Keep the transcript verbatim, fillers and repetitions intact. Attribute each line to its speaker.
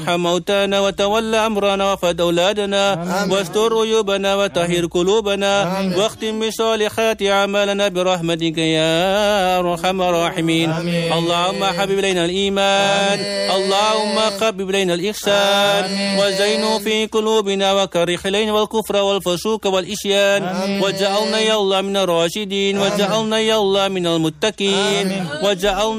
Speaker 1: ارحم موتانا وتولى أمرنا وفد أولادنا واستر عيوبنا وطهر قلوبنا واختم بصالحات أعمالنا برحمتك يا أرحم الراحمين. اللهم حبب إلينا الإيمان، اللهم حبب إلينا الإحسان وزينه في قلوبنا وكره إلينا والكفر والفسوق والإسيان واجعلنا يا الله من الراشدين واجعلنا يا الله من المتقين واجعلنا